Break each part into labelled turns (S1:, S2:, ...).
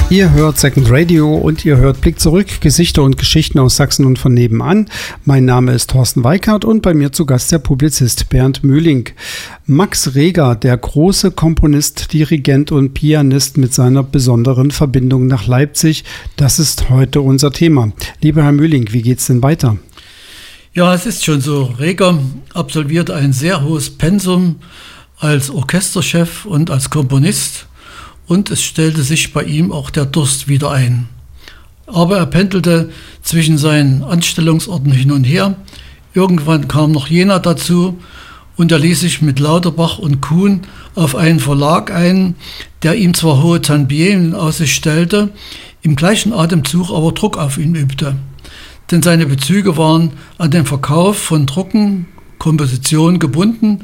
S1: Ihr hört Second Radio und ihr hört Blick zurück, Gesichter und Geschichten aus Sachsen und von nebenan. Mein Name ist Thorsten Weikart und bei mir zu Gast der Publizist Bernd Mühling. Max Reger, der große Komponist, Dirigent und Pianist mit seiner besonderen Verbindung nach Leipzig, das ist heute unser Thema. Lieber Herr Mühling, wie geht's denn weiter?
S2: Ja, es ist schon so. Reger absolvierte ein sehr hohes Pensum als Orchesterchef und als Komponist. Und es stellte sich bei ihm auch der Durst wieder ein. Aber er pendelte zwischen seinen Anstellungsorten hin und her. Irgendwann kam noch Jena dazu und er ließ sich mit Lauterbach und Kuhn auf einen Verlag ein, der ihm zwar hohe Tantiemen in Aussicht stellte, im gleichen Atemzug aber Druck auf ihn übte. Denn seine Bezüge waren an den Verkauf von Drucken, Kompositionen gebunden,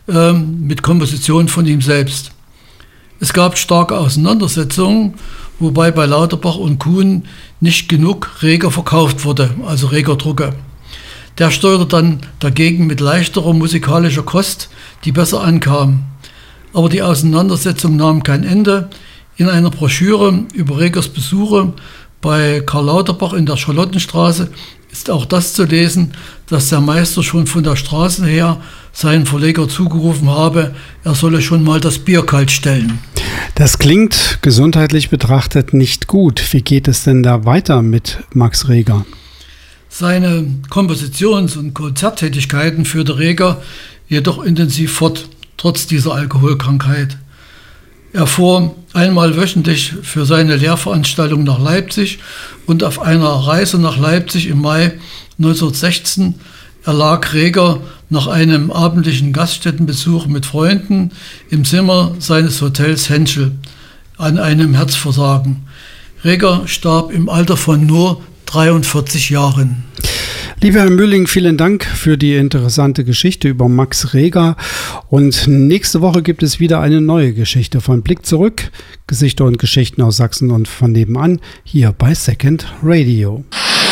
S2: mit Kompositionen von ihm selbst. Es gab starke Auseinandersetzungen, wobei bei Lauterbach und Kuhn nicht genug Reger verkauft wurde, also Reger-Drucke. Der steuerte dann dagegen mit leichterer musikalischer Kost, die besser ankam. Aber die Auseinandersetzung nahm kein Ende. In einer Broschüre über Regers Besuche bei Karl Lauterbach in der Charlottenstraße ist auch das zu lesen, dass der Meister schon von der Straße her seinen Verleger zugerufen habe, er solle schon mal das Bier kalt stellen.
S1: Das klingt gesundheitlich betrachtet nicht gut. Wie geht es denn da weiter mit Max Reger?
S2: Seine Kompositions- und Konzerttätigkeiten führte Reger jedoch intensiv fort, trotz dieser Alkoholkrankheit. Er fuhr einmal wöchentlich für seine Lehrveranstaltung nach Leipzig und auf einer Reise nach Leipzig im Mai 1916 erlag Reger nach einem abendlichen Gaststättenbesuch mit Freunden im Zimmer seines Hotels Henschel an einem Herzversagen. Reger starb im Alter von nur 43 Jahren.
S1: Lieber Herr Mühling, vielen Dank für die interessante Geschichte über Max Reger. Und nächste Woche gibt es wieder eine neue Geschichte von Blick zurück, Gesichter und Geschichten aus Sachsen und von nebenan, hier bei Second Radio.